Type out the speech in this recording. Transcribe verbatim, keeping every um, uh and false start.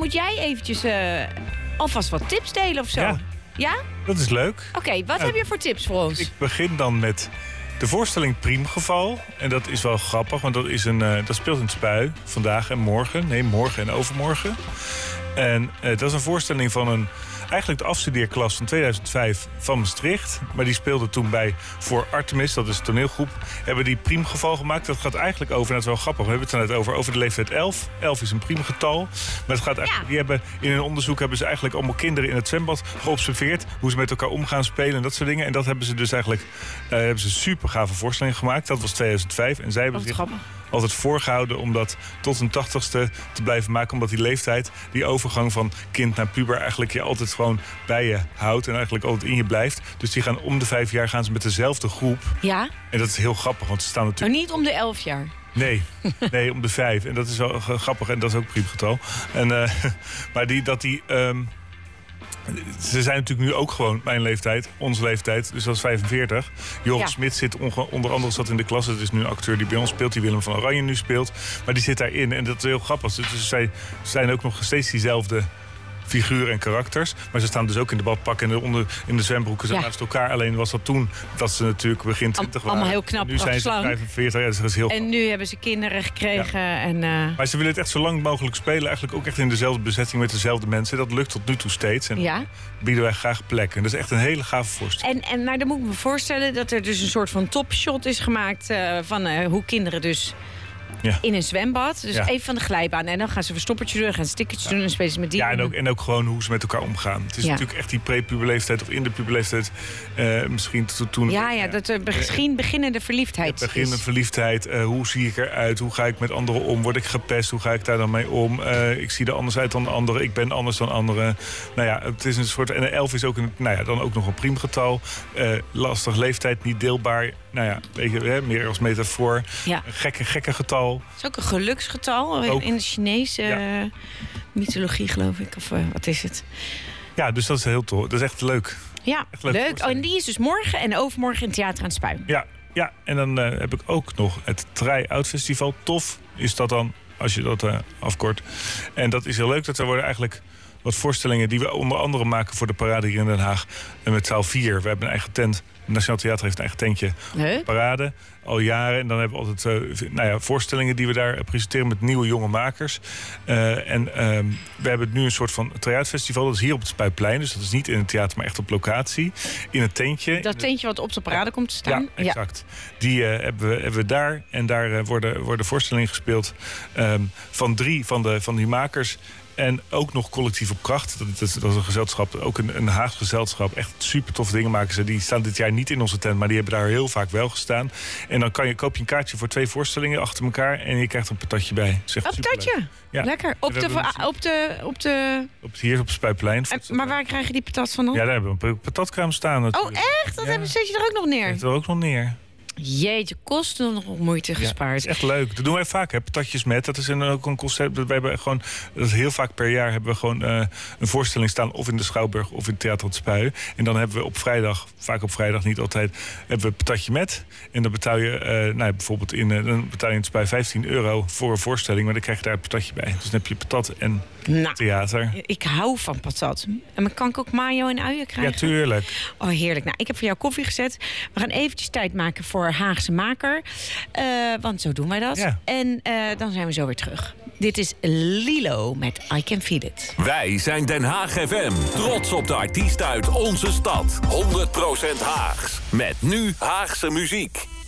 moet jij eventjes uh, alvast wat tips delen of zo? Ja, ja? Dat is leuk. Oké, okay, wat uh, heb je voor tips voor ons? Ik begin dan met de voorstelling Priemgeval. En dat is wel grappig, want dat, is een, uh, dat speelt in het Spui. Vandaag en morgen. Nee, morgen en overmorgen. En uh, dat is een voorstelling van een... Eigenlijk de afstudeerklas van tweeduizend vijf van Maastricht. Maar die speelde toen bij Voor Artemis, dat is een toneelgroep. Hebben die priemgeval gemaakt. Dat gaat eigenlijk over, en dat is wel grappig. We hebben het er net over, over de leeftijd elf. elf is een priemgetal. Maar het gaat eigenlijk, ja. die hebben, in hun onderzoek hebben ze eigenlijk allemaal kinderen in het zwembad geobserveerd. Hoe ze met elkaar omgaan, spelen en dat soort dingen. En dat hebben ze dus eigenlijk uh, hebben ze super gave voorstellingen gemaakt. Dat was tweeduizend vijf. En zij hebben zich altijd voorgehouden om dat tot hun tachtigste te blijven maken. Omdat die leeftijd, die overgang van kind naar puber eigenlijk je altijd gewoon bij je houdt. En eigenlijk altijd in je blijft. Dus die gaan om de vijf jaar gaan ze met dezelfde groep. Ja. En dat is heel grappig, want ze staan natuurlijk... Maar niet om de elf jaar. Nee, nee, om de vijf. En dat is wel grappig en dat is ook een priemgetal. En, uh, maar die, dat die... Um, ze zijn natuurlijk nu ook gewoon mijn leeftijd, onze leeftijd, dus dat is vijfenveertig. Joris ja. Smit zit onge- onder andere zat in de klas. Dat is nu een acteur die bij ons speelt, die Willem van Oranje nu speelt. Maar die zit daarin en dat is heel grappig. Dus zij zijn ook nog steeds diezelfde figuren en karakters. Maar ze staan dus ook in de badpakken en onder in de zwembroeken ja. naast elkaar. Alleen was dat toen dat ze natuurlijk begin twintig waren. Allemaal heel knap. Nu zijn ze vijfenveertig. Ja, dus dat is heel en knap. nu hebben ze kinderen gekregen. Ja. En, uh... Maar ze willen het echt zo lang mogelijk spelen. Eigenlijk ook echt in dezelfde bezetting met dezelfde mensen. Dat lukt tot nu toe steeds. En ja. bieden wij graag plek. En dat is echt een hele gave voorstelling. En, en maar dan moet ik me voorstellen dat er dus een soort van topshot is gemaakt uh, van uh, hoe kinderen dus... Ja. In een zwembad, dus ja. even van de glijbaan. En dan gaan ze verstoppertje doen, gaan ze stickertjes ja. doen en spelen ze met die. Ja, en ook, en ook gewoon hoe ze met elkaar omgaan. Het is ja. natuurlijk echt die pre-puberleeftijd of in de puberleeftijd. Uh, misschien to, toen... Ja, ja, dat er misschien beginnende verliefdheid ja, beginnende is. verliefdheid. Uh, hoe zie ik eruit? Hoe ga ik met anderen om? Word ik gepest? Hoe ga ik daar dan mee om? Uh, ik zie er anders uit dan anderen. Ik ben anders dan anderen. Nou ja, het is een soort... En elf is ook een, nou ja, dan ook nog een priemgetal. Uh, lastig leeftijd, niet deelbaar. Nou ja, beetje, hè, meer als metafoor. Ja. Een gekke, gekke getal. Het is ook een geluksgetal ook. In de Chinese ja. uh, mythologie, geloof ik. Of uh, wat is het? Ja, dus dat is heel tof. Dat is echt leuk. Ja, echt leuk. leuk. Oh, en die is dus morgen en overmorgen in het Theater aan het Spui. Ja, ja. En dan uh, heb ik ook nog het Try-Out Festival. Tof is dat dan, als je dat uh, afkort. En dat is heel leuk. Dat er worden eigenlijk wat voorstellingen die we onder andere maken voor de parade hier in Den Haag. En met zaal vier. We hebben een eigen tent. Het Nationaal Theater heeft een eigen tentje. Huh? Parade, al jaren. En dan hebben we altijd uh, nou ja, voorstellingen die we daar presenteren met nieuwe jonge makers. Uh, en uh, we hebben nu een soort van try-out festival. Dat is hier op het Spuiplein. Dus dat is niet in het theater, maar echt op locatie. In een tentje. Dat tentje wat op de parade ja. komt te staan? Ja, exact. Ja. Die uh, hebben, we, hebben we daar. En daar uh, worden, worden voorstellingen gespeeld um, van drie van, de, van die makers. En ook nog Collectief op Kracht. Dat is, dat is een gezelschap, ook een, een Haags gezelschap. Echt super toffe dingen maken ze. Die staan dit jaar niet in onze tent, maar die hebben daar heel vaak wel gestaan. En dan kan je, koop je een kaartje voor twee voorstellingen achter elkaar. En je krijgt er een patatje bij. Een patatje? Ja. Lekker. Op de, op de, op de... Op, hier op het Spuiplein. Maar waar krijg je die patat van dan? Ja, daar hebben we een patatkraam staan natuurlijk. Oh echt? Dat ja. hebben, zet je er ook nog neer? Zet er ook nog neer. Jeetje, kosten nog moeite gespaard. Ja, dat is echt leuk. Dat doen wij vaak, hè. Patatjes met. Dat is een, ook een concept. We hebben gewoon, dat is heel vaak per jaar hebben we gewoon uh, een voorstelling staan. Of in de Schouwburg of in het Theater het Spui. En dan hebben we op vrijdag, vaak op vrijdag, niet altijd, hebben we patatje met. En dan betaal je, uh, nou, bijvoorbeeld in, uh, dan betaal je in het Spui vijftien euro voor een voorstelling. Maar dan krijg je daar een patatje bij. Dus dan heb je patat en nou, theater. Ik hou van patat. En dan kan ik ook mayo en uien krijgen? Ja, tuurlijk. Oh, heerlijk. Nou, ik heb voor jou koffie gezet. We gaan eventjes tijd maken voor Haagse maker. Uh, want zo doen wij dat. Ja. En uh, dan zijn we zo weer terug. Dit is Lilo met I Can Feel It. Wij zijn Den Haag F M. Trots op de artiest uit onze stad. honderd procent Haags. Met nu Haagse muziek.